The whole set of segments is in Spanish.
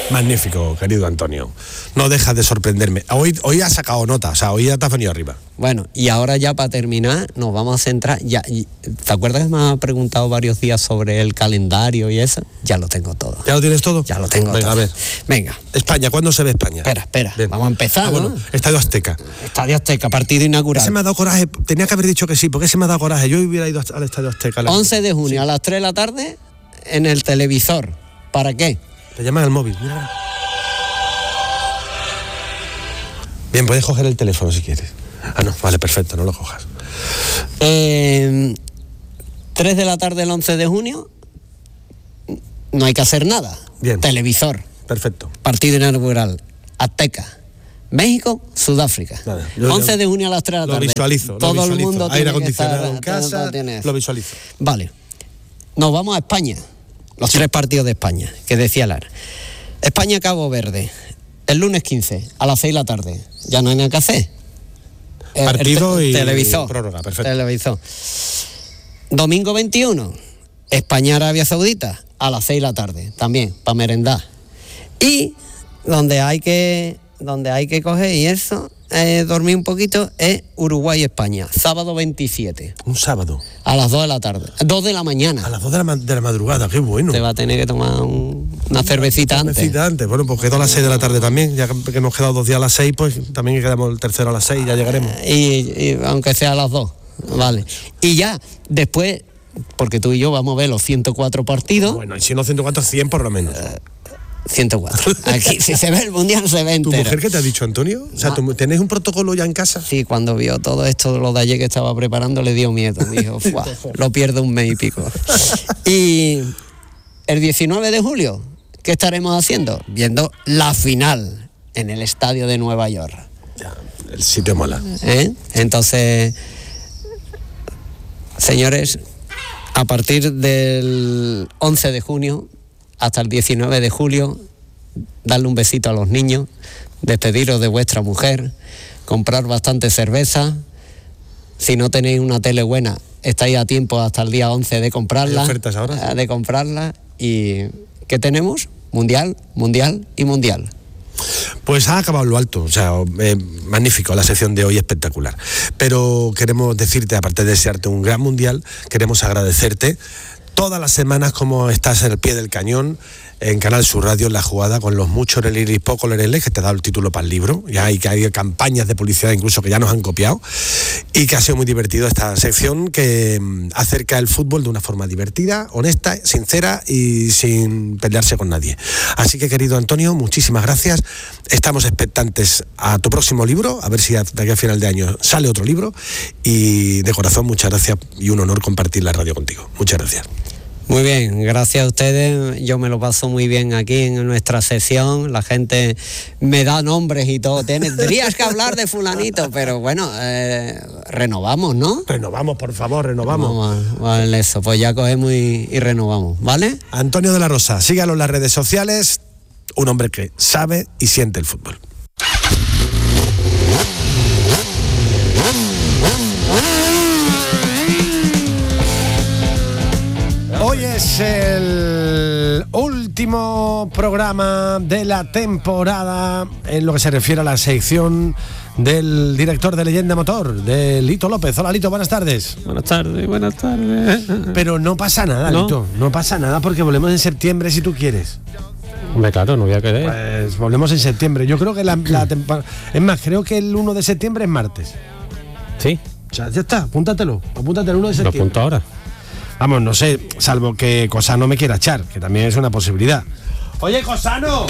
Magnífico, querido Antonio. No dejas de sorprenderme. Hoy has sacado nota, o sea, hoy ya te has venido arriba. Bueno, y ahora ya para terminar, nos vamos a centrar. ¿Te acuerdas que me has preguntado varios días sobre el calendario y eso? Ya lo tengo todo. ¿Ya lo tienes todo? Ya lo tengo todo. A ver. Venga. España, ¿cuándo se ve España? Espera. Bien. Vamos a empezar, ¿no? Bueno, Estadio Azteca. Estadio Azteca, partido inaugural. Ese me ha dado coraje. Tenía que haber dicho que sí, porque ese me ha dado coraje. Yo hubiera ido al Estadio Azteca. 11 de junio, a las 3 de la tarde, en el televisor. ¿Para qué? Te llaman al móvil. Mira. Bien, puedes coger el teléfono si quieres. No, vale, perfecto, no lo cojas. 3 de la tarde el 11 de junio, no hay que hacer nada. Bien. Televisor. Perfecto. Partido inaugural, Azteca. México, Sudáfrica. Nada, 11 de junio a las 3 de la tarde. Todo el mundo aire tiene que acondicionado estar, en casa, lo visualizo. Vale. Nos vamos a España. Los 3 partidos de España, que decía Lara. España-Cabo Verde. El lunes 15, a las 6 de la tarde. Ya no hay nada que hacer. Partido y televisor. Prórroga, perfecto. Televisor. Domingo 21, España-Arabia Saudita, a las 6 de la tarde. También, para merendar. Y donde hay que coger y eso, dormir un poquito, es Uruguay-España. Sábado 27. Un sábado. A las 2 de la tarde. 2 de la mañana. A las 2 de la madrugada, qué bueno. Te va a tener que tomar una cervecita antes. Bueno, pues quedó a las 6 de la tarde también. Ya que hemos quedado 2 días a las 6, pues también quedamos el tercero a las 6, ya llegaremos. Y aunque sea a las 2. Vale. Y ya, después, porque tú y yo vamos a ver los 104 partidos. Bueno, y si no 104, 100 por lo menos. 104. Aquí, si se ve el mundial, se ve entero. ¿Tu mujer qué te ha dicho, Antonio? O sea, ¿tenés un protocolo ya en casa? Sí, cuando vio todo esto, lo de ayer que estaba preparando, le dio miedo. Me dijo, lo pierdo un mes y pico. Y el 19 de julio, ¿qué estaremos haciendo? Viendo la final en el estadio de Nueva York. Ya, el sitio mola. Entonces, señores, a partir del 11 de junio hasta el 19 de julio, darle un besito a los niños, despediros de vuestra mujer, comprar bastante cerveza. Si no tenéis una tele buena, estáis a tiempo hasta el día 11 de comprarla. ¿Hay ofertas ahora? De comprarla. ¿Y qué tenemos? Mundial, mundial y mundial. Pues ha acabado lo alto, o sea, magnífico, la sección de hoy espectacular. Pero queremos decirte, aparte de desearte un gran mundial, queremos agradecerte todas las semanas como estás en el pie del cañón en Canal Sur Radio, en La Jugada, con los muchos lereles y pocos lereles, que te ha dado el título para el libro. Ya hay campañas de publicidad incluso que ya nos han copiado, y que ha sido muy divertido esta sección que acerca el fútbol de una forma divertida, honesta, sincera y sin pelearse con nadie. Así que, querido Antonio, muchísimas gracias. Estamos expectantes a tu próximo libro, a ver si de aquí a final de año sale otro libro, y de corazón muchas gracias y un honor compartir la radio contigo. Muchas gracias. Muy bien, gracias a ustedes. Yo me lo paso muy bien aquí en nuestra sesión. La gente me da nombres y todo. Tendrías que hablar de fulanito, pero bueno, renovamos, ¿no? Renovamos, por favor, renovamos. Vale, eso, pues ya cogemos y renovamos, ¿vale? Antonio de la Rosa, sígalo en las redes sociales. Un hombre que sabe y siente el fútbol. Hoy es el último programa de la temporada en lo que se refiere a la sección del director de Leyenda Motor, de Lito López. Hola, Lito, buenas tardes. Buenas tardes. Pero no pasa nada, ¿no? Lito, no pasa nada porque volvemos en septiembre si tú quieres. Hombre, claro, no voy a querer. Pues volvemos en septiembre. Yo creo que la temporada... Es más, creo que el 1 de septiembre es martes. Sí. O sea, ya está, apúntate el 1 de septiembre. Lo apunto ahora. Vamos, no sé, salvo que Cosano me quiera echar, que también es una posibilidad. Oye, Cosano,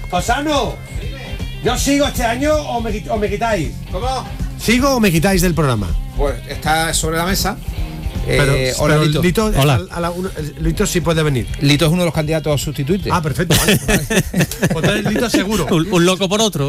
¿yo sigo este año o me quitáis? ¿Cómo? ¿Sigo o me quitáis del programa? Pues está sobre la mesa. Hola, Lito. Lito, hola. Lito sí puede venir. Lito es uno de los candidatos a sustituirte. Ah, perfecto, vale. Pues Lito seguro. Un loco por otro.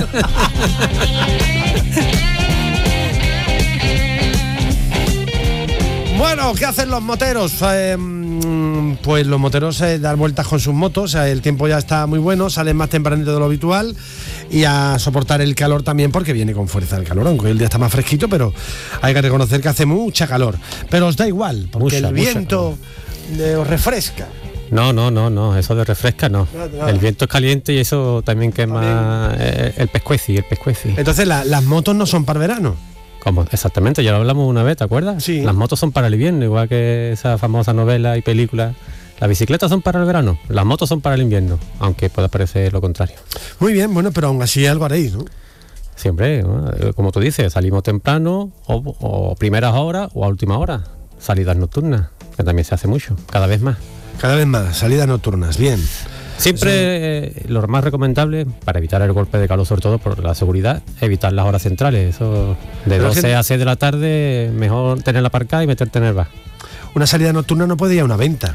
Bueno, ¿qué hacen los moteros? Pues los moteros dar vueltas con sus motos, el tiempo ya está muy bueno, salen más tempranito de lo habitual y a soportar el calor también, porque viene con fuerza el calor, aunque el día está más fresquito, pero hay que reconocer que hace mucha calor. Pero os da igual, porque el viento os refresca. No, eso de refresca no. Nada. El viento es caliente y eso también quema el pescueci. Entonces las motos no son para el verano. ¿Cómo? Exactamente, ya lo hablamos una vez, ¿te acuerdas? Sí. Las motos son para el invierno, igual que esa famosa novela y película. Las bicicletas son para el verano, las motos son para el invierno, aunque pueda parecer lo contrario. Muy bien, bueno, pero aún así algo haréis, ¿no? Siempre, ¿no? Como tú dices, salimos temprano o primeras horas o a última hora. Salidas nocturnas, que también se hace mucho, cada vez más. Cada vez más, salidas nocturnas, bien. Siempre lo más recomendable, para evitar el golpe de calor, sobre todo por la seguridad, evitar las horas centrales. Eso de Pero 12 a 6 de la tarde, mejor tenerla aparcada y meterte en el bar. Una salida nocturna no puede ir a una venta.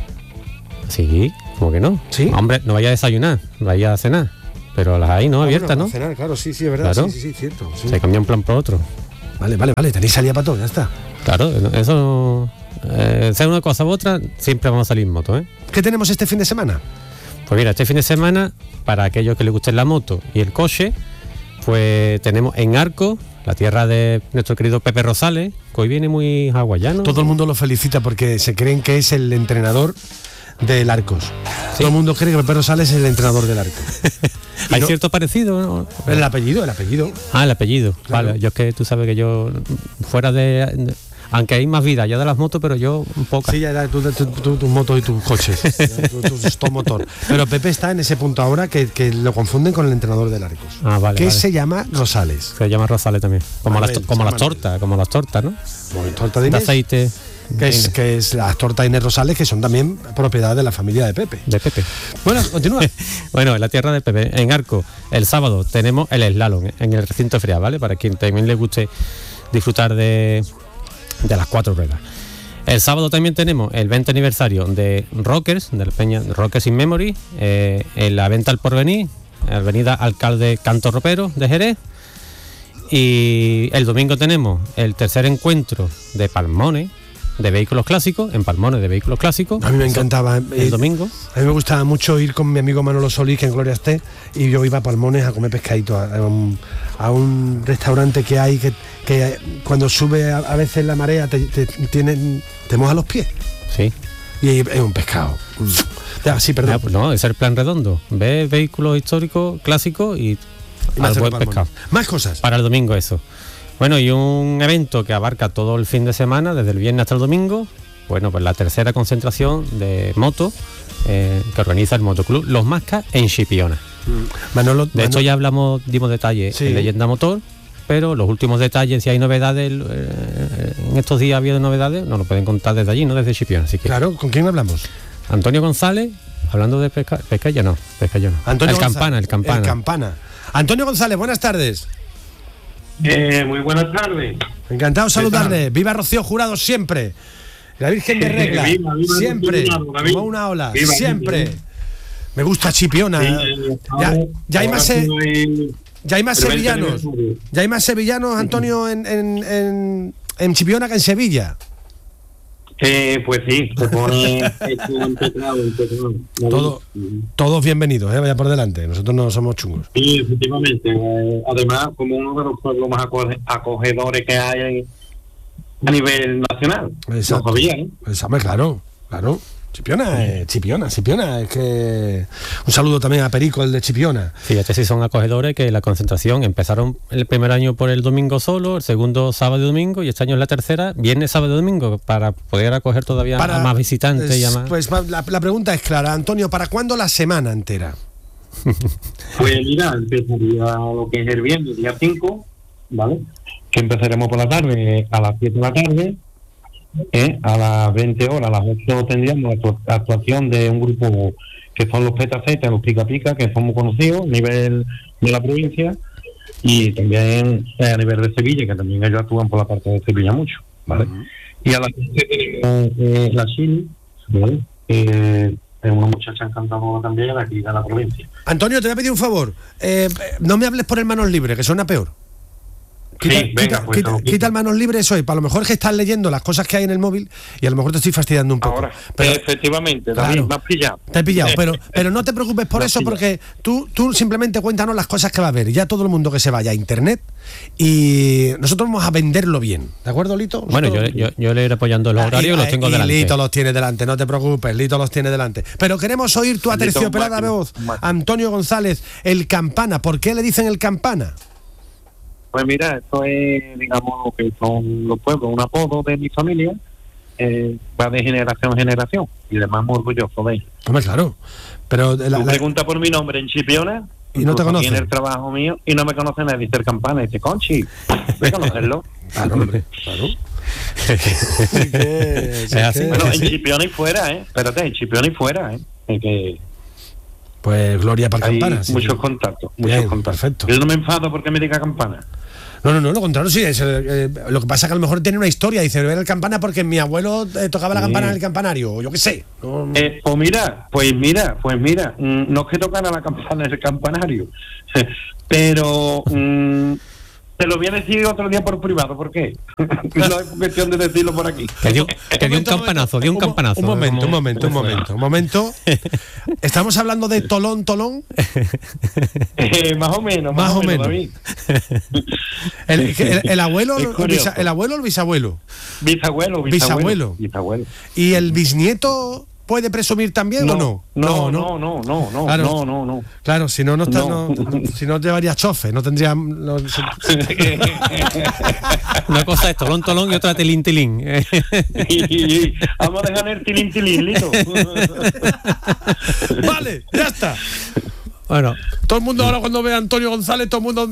Sí, ¿cómo que no? ¿Sí? Hombre, no vaya a desayunar, vaya a cenar. Pero las hay, ¿no? Abiertas, ¿no? Cenar, claro, sí, es verdad. Claro. Sí, cierto. Sí. Se cambia un plan por otro. Vale, tenéis salida para todo, ya está. Claro, eso, sea una cosa u otra, siempre vamos a salir en moto, ¿eh? ¿Qué tenemos este fin de semana? Pues mira, este fin de semana, para aquellos que les gusten la moto y el coche, pues tenemos en Arco, la tierra de nuestro querido Pepe Rosales, que hoy viene muy hawaiano. Todo el mundo lo felicita porque se creen que es el entrenador del Arcos. Sí. Todo el mundo cree que Pepe Rosales es el entrenador del Arcos. Hay no, cierto parecido, ¿no? El apellido. Ah, el apellido. Claro. Vale, yo es que tú sabes que yo, fuera de... Aunque hay más vida ya de las motos, pero yo un poco. Sí, ya era tus motos y tus coches, tu motor. Pero Pepe está en ese punto ahora que lo confunden con el entrenador del Arcos. Ah, vale. Que vale. se llama Rosales. Se llama Rosales también. Como Manuel, las tortas, ¿no? Bueno, torta de De Inés, aceite. que es las tortas Inés Rosales, que son también propiedad de la familia de Pepe. De Pepe. Bueno, continúa. Bueno, en la tierra de Pepe, en Arco, el sábado tenemos el slalom en el recinto ferial, ¿vale? Para quien también le guste disfrutar de las 4 ruedas. El sábado también tenemos el 20 aniversario de Rockers, de la peña Rockers in Memory, en la venta al porvenir, avenida Alcalde Canto Ropero de Jerez. Y el domingo tenemos el tercer encuentro de Palmones de vehículos clásicos, en Palmones de vehículos clásicos. A mí me encantaba. El domingo. A mí me gustaba mucho ir con mi amigo Manolo Solís, que en Gloria esté, y yo iba a Palmones a comer pescadito, a un restaurante que hay que cuando sube a veces la marea te moja los pies. Sí. Y es un pescado. Ya, sí, perdón. Pues no, es el plan redondo. Ves vehículos históricos, clásicos y al buen pescado. Más cosas. Para el domingo eso. Bueno, y un evento que abarca todo el fin de semana, desde el viernes hasta el domingo. Bueno, pues la tercera concentración de moto que organiza el Motoclub Los Mascas en Chipiona. Manolo, de hecho ya dimos detalles en Leyenda Motor, pero los últimos detalles, si hay novedades, en estos días ha habido novedades, nos lo pueden contar desde allí, no desde Chipiona. Así que, claro, ¿con quién hablamos? Antonio González, hablando de pesca yo no. Antonio el Campana. Antonio González, buenas tardes. Muy buenas tardes. Encantado de saludarle. Viva Rocío Jurado siempre. La Virgen de Regla. Viva siempre. Jurado, como una ola. Viva, siempre. Me gusta Chipiona. Ya hay más sevillanos. Ya hay más sevillanos, Antonio, en Chipiona que en Sevilla. Pues sí, se pone empedrado. Todos bienvenidos, vaya por delante. Nosotros no somos chungos. Sí, efectivamente. Además, como uno de los pueblos más acogedores que hay a nivel nacional. Exacto. No sabía, ¿eh? Claro. Chipiona. Es que un saludo también a Perico, el de Chipiona. Fíjate si son acogedores, que la concentración empezaron el primer año por el domingo solo, el segundo sábado y domingo, y este año es la tercera, viernes, sábado y domingo, para poder acoger todavía a más visitantes y a más. Pues la pregunta es clara, Antonio, ¿para cuándo la semana entera? Pues mira, empezaría lo que es el viernes, día 5, ¿vale? Que empezaremos por la tarde, a las 7 de la tarde. A las 20 horas, a las 8 tendríamos la actuación de un grupo que son los Petaceta, los Pica Pica, que son muy conocidos a nivel de la provincia, y también a nivel de Sevilla, que también ellos actúan por la parte de Sevilla mucho, ¿vale? Y a las 15 tenemos la Chile, ¿vale? Es una muchacha encantadora también de aquí de la provincia. Antonio, te voy a pedir un favor, no me hables por el manos libres, que suena peor. Quita el manos libres, eso, y para lo mejor es que estás leyendo las cosas que hay en el móvil y a lo mejor te estoy fastidiando un poco. Ahora, pero, efectivamente, claro, David, me has pillado. Te he pillado, pero no te preocupes por eso, porque tú simplemente cuéntanos las cosas que va a haber. Ya todo el mundo que se vaya a internet y nosotros vamos a venderlo bien. ¿De acuerdo, Lito? Bueno, yo le iré apoyando los horarios y los tengo delante. Lito los tiene delante, no te preocupes, Lito los tiene delante. Pero queremos oír tu aterciopelada voz. Antonio González, el Campana. ¿Por qué le dicen el Campana? Pues mira, esto es, digamos, lo que son los pueblos, un apodo de mi familia, va de generación en generación, y además muy orgulloso de ello. Hombre, claro. Pero Tú pregunta por mi nombre en Chipiona, y no te conoce. En el trabajo mío, y no me conoce nadie, dice el Campana, dice, Conchi, voy a conocerlo. Claro, hombre, claro. Bueno, en Chipiona y fuera, espérate, en Chipiona y fuera, que... Pues gloria para el Campana. Hay muchos contactos, muchos contactos. Perfecto. Yo no me enfado porque me diga Campana. No, lo contrario, sí. Lo que pasa es que a lo mejor tiene una historia. Dice, ver el Campana porque mi abuelo tocaba la campana en el campanario, o yo qué sé. Pues mira, no es que tocara la campana en el campanario, pero te lo voy a decir otro día por privado, ¿por qué? No es cuestión de decirlo por aquí. Que dio un campanazo. Un momento. ¿Estamos hablando de Tolón? Más o menos. David. ¿El abuelo o el bisabuelo? Bisabuelo. ¿Y el bisnieto puede presumir también o no? No. Claro, si no si no llevaría chofe, no tendría. Una cosa es tolón y otra tilín. Vamos a dejar el tilín, Lito. Vale, ya está. Bueno, todo el mundo ahora cuando ve a Antonio González, todo el mundo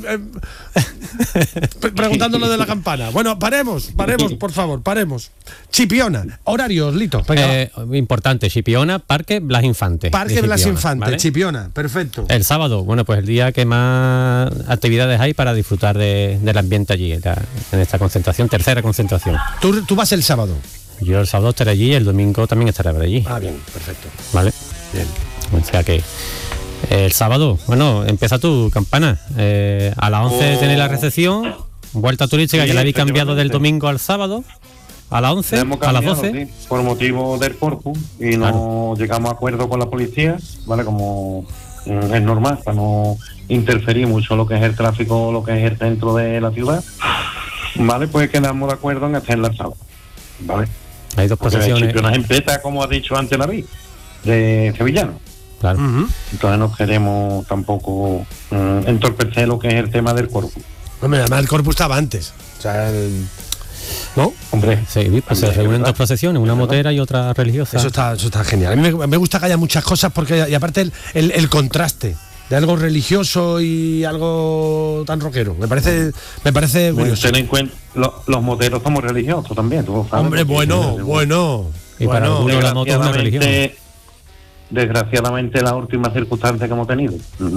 preguntándole de la campana. Bueno, paremos, por favor, paremos. Chipiona, horarios, Lito. Importante, Chipiona, Parque Blas Infante. ¿Vale? Chipiona, perfecto. El sábado, bueno, pues el día que más actividades hay para disfrutar del ambiente allí, en esta concentración, tercera concentración. ¿Tú vas el sábado? Yo el sábado estaré allí y el domingo también estaré allí. Ah, bien, perfecto. Vale. Bien. O sea que el sábado, bueno, empieza tu Campana. A las 11 tenéis la recepción, vuelta turística, que la habéis cambiado del domingo al sábado, a las 11, a las 12. Sí, por motivo del corpus, y no llegamos a acuerdo con la policía, ¿vale? Como es normal, para no interferir mucho lo que es el tráfico, lo que es el centro de la ciudad, ¿vale? Pues quedamos de acuerdo en hacerla el sábado, ¿vale? Hay dos procesiones. Chipiona empieza, como ha dicho antes David, de sevillano. Claro. Entonces no queremos tampoco entorpecer lo que es el tema del corpus. Hombre, además el corpus estaba antes. O sea, ¿no? Hombre, sí, pues se reúnen dos procesiones, una motera y otra religiosa. Eso está genial. A mí me gusta que haya muchas cosas porque, y aparte el contraste de algo religioso y algo tan rockero. Me parece curioso. Ten en cuenta, los moteros somos religiosos también. ¿Tú sabes? Hombre, bueno. Y para algunos la moto es una religión. Desgraciadamente la última circunstancia que hemos tenido.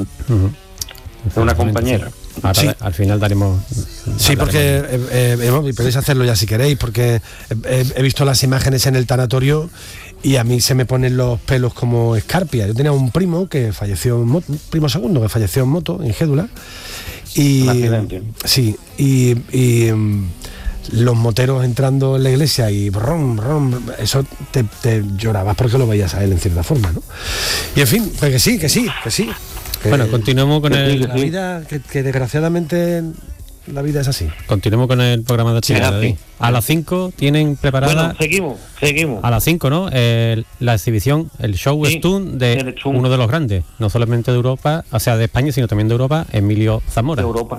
De una compañera. Ahora, sí. Al final daremos. Sí, porque podéis hacerlo ya si queréis, porque he visto las imágenes en el tanatorio y a mí se me ponen los pelos como escarpia. Yo tenía un primo que falleció en moto, un primo segundo que falleció en moto, en Gédula. Y sí, y los moteros entrando en la iglesia y brum, eso te llorabas porque lo veías a él en cierta forma, ¿no? Y en fin, pues que sí. Bueno, continuemos con la vida, que desgraciadamente la vida es así. Continuemos con el programa de actividades. A las 5 tienen preparada. Bueno, seguimos. A las 5, ¿no? La exhibición, el show Stun de uno de los grandes, no solamente de Europa, o sea, de España, sino también de Europa, Emilio Zamora. De Europa.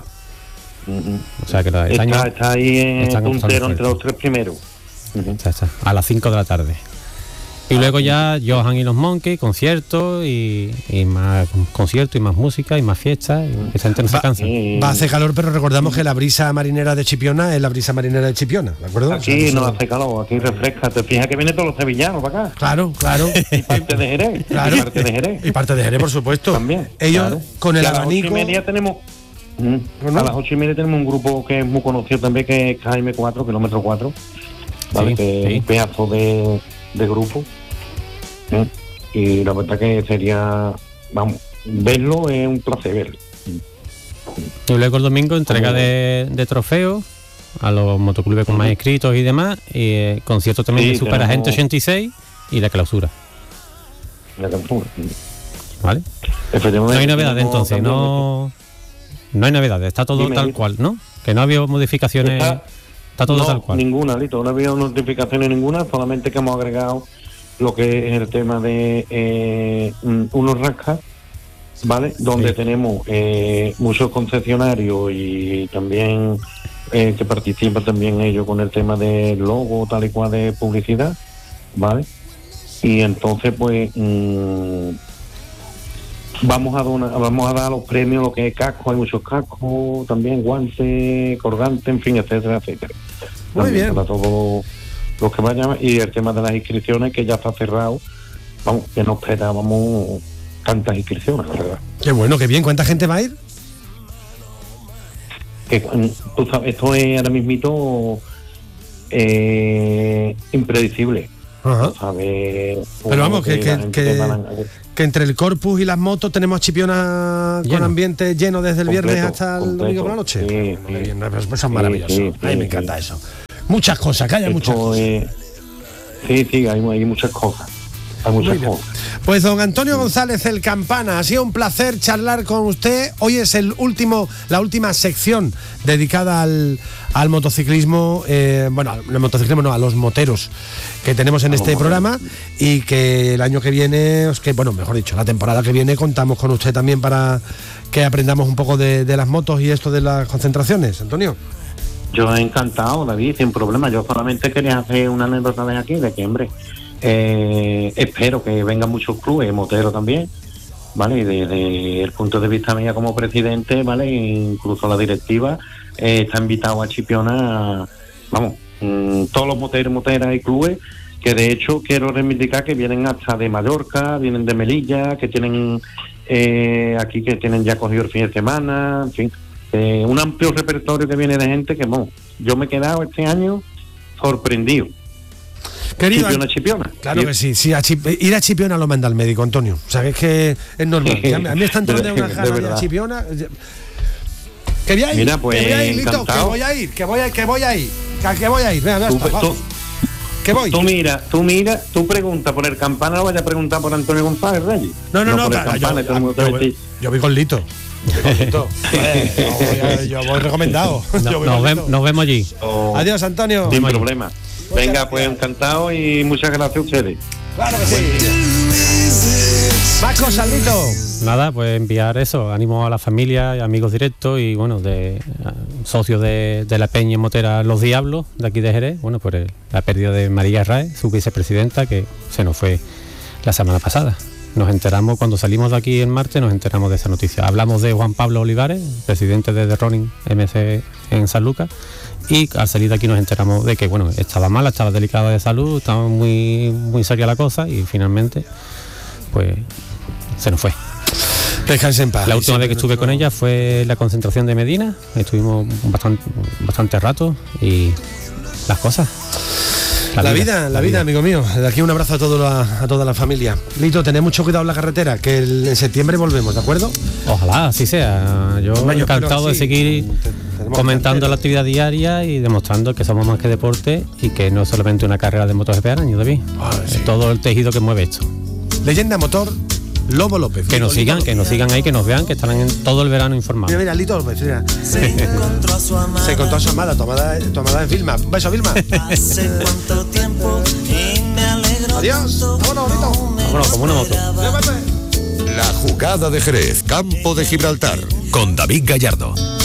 O sea que está ahí en puntero entre los tres primeros. Está. A las 5 de la tarde. Y luego ya Johan y los Monkeys, conciertos y más conciertos y más música y más fiestas, y que gente no se cansa. Va a hacer calor, pero recordamos que la brisa marinera de Chipiona es la brisa marinera de Chipiona, ¿de acuerdo? Aquí no hace calor, aquí refresca. Te fijas que vienen todos los sevillanos para acá. Claro. Y parte de Jerez. Claro. Y parte de Jerez, por supuesto. También. Ellos con el abanico. A las 8:30 tenemos. A las 8:30 tenemos un grupo que es muy conocido también, que es Jaime 4, kilómetro 4. ¿Vale? Que es un pedazo de grupo. Y la verdad que sería, verlo es un placer verlo. Y luego el domingo entrega de trofeos a los motoclubes con más inscritos y demás, y concierto también de Superagente 86 y la clausura. ¿Vale? No hay novedades entonces, no hay novedades, está todo tal cual, ¿no? Que no ha habido modificaciones, está todo tal cual. Ninguna, Lito, no ha habido notificaciones ninguna, solamente que hemos agregado lo que es el tema de unos rascas, ¿vale? Donde tenemos muchos concesionarios y también que participan también ellos con el tema del logo tal y cual de publicidad, ¿vale? Y entonces pues vamos a dar los premios, lo que es casco, hay muchos cascos, también guantes, colgantes, en fin, etcétera, etcétera. Muy también bien. para todos los que vayan, y el tema de las inscripciones que ya está cerrado, vamos, que no esperábamos tantas inscripciones, ¿verdad? Qué bueno, qué bien. ¿Cuánta gente va a ir? Que tú sabes, esto es ahora mismito impredecible. Ajá. ¿Sabes? Pero vamos, que entre el Corpus y las motos tenemos Chipiona con ambiente lleno desde el viernes hasta el domingo por la noche. Sí, Muy bien, eso es maravilloso. A mí me encanta eso. Muchas cosas, que haya muchas cosas. Sí, hay muchas cosas. Hay muchas cosas. Pues don Antonio González, el Campana, ha sido un placer charlar con usted. Hoy es la última sección dedicada al motociclismo, al motociclismo no, a los moteros que tenemos en este programa, y que el año que viene, la temporada que viene contamos con usted también para que aprendamos un poco de las motos y esto de las concentraciones. Antonio. Yo he encantado, David, sin problema. Yo solamente quería hacer una anécdota de aquí, de que, hombre, espero que vengan muchos clubes, moteros también, ¿vale? Y desde el punto de vista mía como presidente, ¿vale? Incluso la directiva está invitado a Chipiona, todos los moteros, moteras y clubes, que de hecho quiero reivindicar que vienen hasta de Mallorca, vienen de Melilla, que tienen aquí, que tienen ya cogido el fin de semana, en fin, un amplio repertorio que viene de gente que, yo me he quedado este año sorprendido. Querido, Chipiona. Claro que sí, ir a Chipiona lo manda el médico, Antonio. O sea, que es normal. A mí están todos de una jala de Chipiona. Que voy a ir, mira, pues, que voy a ir, Lito, que voy a ir. Venga, que voy. Tú pregunta por el Campana, no vayas a preguntar por Antonio González Reyes. No, yo voy con Lito. Yo voy recomendado. Nos vemos allí. Adiós, Antonio. Sin problema. Venga, pues encantado y muchas gracias a ustedes. Claro que sí. Más cosas, Lito. Nada, pues enviar eso, ánimo a la familia y amigos directos y de socios de la Peña Motera Los Diablos de aquí de Jerez, por la pérdida de María Rae, su vicepresidenta, que se nos fue la semana pasada. Nos enteramos, cuando salimos de aquí el martes, nos enteramos de esa noticia. Hablamos de Juan Pablo Olivares, presidente de The Running MC en San Lucas, y al salir de aquí nos enteramos de que, estaba mala, estaba delicada de salud, estaba muy, muy seria la cosa, y finalmente, pues, se nos fue. Descanse en paz. La última vez que estuve con ella fue la concentración de Medina, estuvimos bastante rato, y las cosas. La vida, amigo mío. De aquí un abrazo a toda la familia. Lito, tened mucho cuidado en la carretera, que en septiembre volvemos, ¿de acuerdo? Ojalá, así sea. Yo encantado de seguir comentando la actividad diaria y demostrando que somos más que deporte y que no es solamente una carrera de MotoGP al año, David. Sí. Todo el tejido que mueve esto. Leyenda Motor, Lobo López. Que nos sigan ahí, que nos vean, que estarán en todo el verano informados. Mira, Lito López, mira. Se encontró a su amada, tomada en Vilma. Un beso, Vilma. Hace cuánto tiempo y me alegro. Adiós. Vámonos, Lito. Vámonos, como una moto. La jugada de Jerez, Campo de Gibraltar, con David Gallardo.